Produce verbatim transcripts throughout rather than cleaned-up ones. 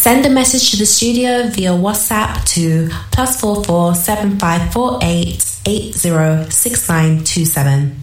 Send a message to the studio via WhatsApp to plus four four seven five four eight eight zero six nine two seven.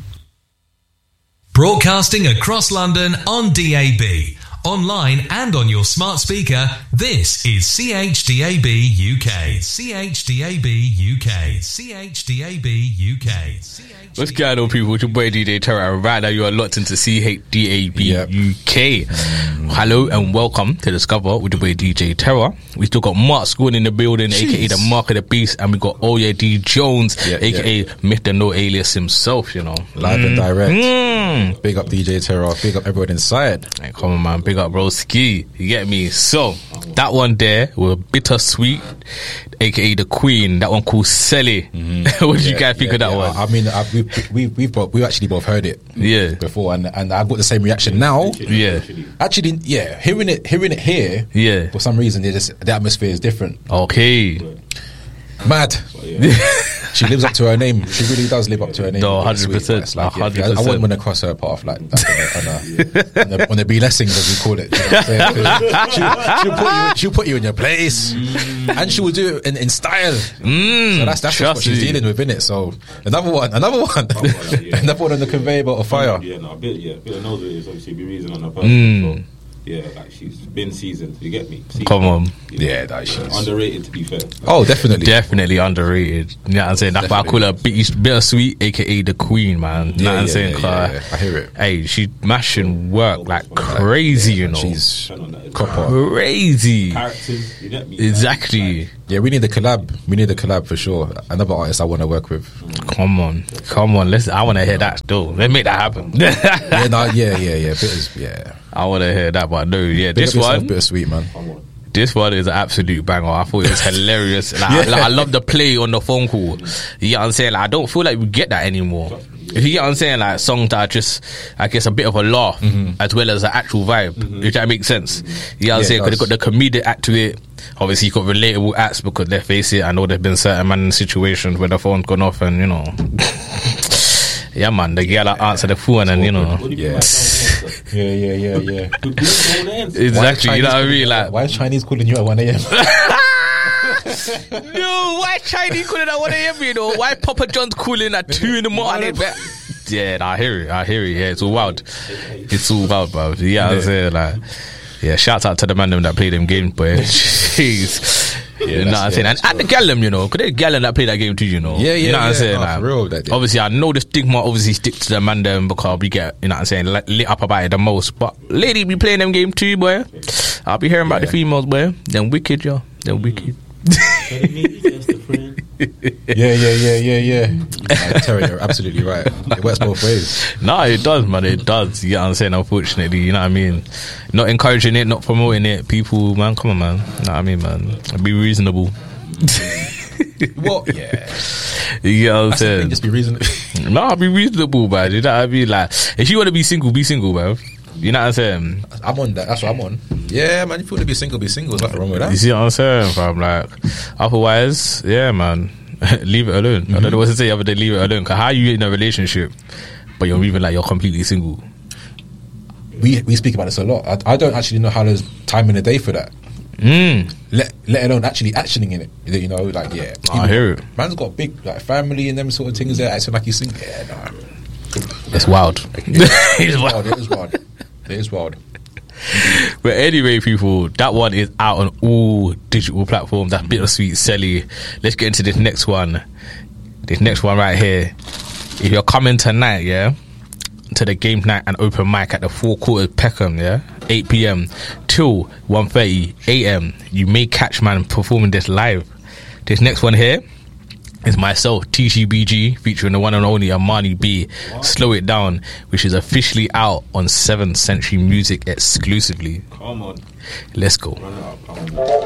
Broadcasting across London on D A B, online and on your smart speaker, this is C H D A B U K. C H D A B U K. C H D A B U K. What's going on, people? It's your boy D J Terror. Right now you are locked into C H D A B U K. Yep. Mm. Hello and welcome to Discover with your boy D J Terror. We still got Mark Schoon in the building, Jeez. aka the Mark of the Beast, and we got Oya D Jones, yep, aka yep. Mister No Alias himself, you know. Live mm. and direct. Mm. Big up D J Terror, big up everyone inside. Hey, come on, man. Big up Broski. You get me? So, that one there were Bittersweet, aka the Queen. That one called Selly. Mm-hmm. What did yeah, you guys think yeah, of that yeah. one? I mean, I, we, we, we've both, we've actually both heard it yeah. before, and, and I've got the same reaction now. Yeah. Actually, yeah, hearing it hearing it here, yeah. for some reason, just, the atmosphere is different. Okay. Mad. She lives up to her name. She really does live up to her name. No, one hundred percent. Like, one hundred percent. I, I wouldn't want to cross her path like that on, a, on, a, on, the, on the blessings, as we call it. You know she'll, she'll, put you, she'll put you in your place, mm. and she will do it in, in style. Mm. So that's that's just what she's dealing with, innit? So another one, another one, oh, well, yeah. another one on the conveyor belt of fire. Yeah, no, a bit, yeah, a bit of nose is obviously be reason on her person. Mm. So. Yeah, like she's been seasoned. You get me? Seasoned, Come on. You know, yeah, that she's underrated, to be fair. Oh, definitely, definitely underrated. You know what I'm saying? That's why I call her Bittersweet, aka the Queen, man. You yeah, know what I'm yeah, saying? Yeah, yeah, I hear it. Hey, she's mashing work like crazy, you know. She's crazy. Characters, you get me? Exactly. Yeah, we need a collab. We need a collab for sure. Another artist I want to work with. Come on, come on. Let's. I want to hear that still. Let's make that happen. yeah, no, yeah, yeah, yeah. Bitters, yeah. I want to hear that, but no, yeah. Big this one, Bittersweet, man. This one is an absolute banger. I thought it was hilarious. Like, yeah. I, like, I love the play on the phone call. You get what I'm saying? Like, I don't feel like we get that anymore. If you get what I'm saying, like songs that are just, I guess, a bit of a laugh mm-hmm. as well as an actual vibe. Mm-hmm. If that makes sense. Mm-hmm. You know what I'm saying? Because they got the comedic act to it. Obviously, you got relatable acts because let's face it, I know there's been certain man in situations where the phone's gone off and, you know. Yeah, man, the girl that answer the phone and, you know. Yeah. yeah, yeah, yeah, yeah. Exactly, you know what I mean? Like, why is Chinese calling you at one a.m.? Yo, why Chinese calling at one a.m., you know? Why Papa John's calling at two in the morning? Yeah, nah, I hear it, I hear it. Yeah, it's all wild. It's all wild, bro. Yeah, I'm saying, like, yeah, shout out to the man them that play them games, boy. Jeez. Yeah, you know what I'm saying? And at the Gallum, you know, because there's Gallum that play that game too, you know. Yeah, yeah, you know what yeah, I'm saying? no, like, for real, that, yeah. Obviously, I know the stigma obviously sticks to the man them because we get, you know what I'm saying, lit up about it the most. But lady be playing them game too, boy. I'll be hearing about yeah. the females, boy. Them wicked, yo. Them wicked. yeah, yeah, yeah, yeah, yeah. uh, Terry, you're absolutely right. It works both ways. No, it does, man. It does. You know what I'm saying? Unfortunately, you know what I mean? Not encouraging it, not promoting it. People, man, come on, man. You know what I mean, man? Be reasonable. Well, yeah. You know what I'm saying? Just be reasonable. No, be reasonable, man. You know what I mean? Like, if you want to be single, be single, man. You know what I'm saying? I'm on that. That's what I'm on. Yeah, man. If you want to be single, be single. There's nothing wrong with that. You see what I'm saying, fam? Like, otherwise, yeah, man. Leave it alone. Mm-hmm. I don't know what to say other than leave it alone. Because how are you in a relationship, but you're even like you're completely single? We we speak about this a lot. I, I don't actually know how there's time in the day for that. Mm. Let let alone actually actioning in it. You know, like yeah. I hear it. Man's got big like family and them sort of things there. Acting like he's single. Yeah, no. It's wild. It's wild. It is wild. It is wild. But anyway, people, that one is out on all digital platforms. That's Bittersweet, Selly. Let's get into this next one. This next one right here. If you're coming tonight, yeah, to the game night and open mic at the Four Quarters Peckham, yeah, eight p.m. till one thirty a.m. you may catch man performing this live. This next one here is myself, T G B G, featuring the one and only Amani B, Slow It Down, which is officially out on seventh Century Music exclusively. Come on. Let's go. Run it up, come on.